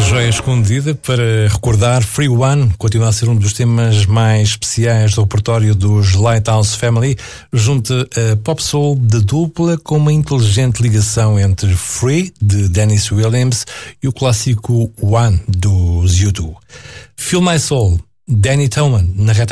joia escondida para recordar. Free One continua a ser um dos temas mais especiais do repertório dos Lighthouse Family, junto a pop soul de dupla com uma inteligente ligação entre Free, de Dennis Williams, e o clássico One, dos U2. Feel My Soul, Danny Thoman, na reta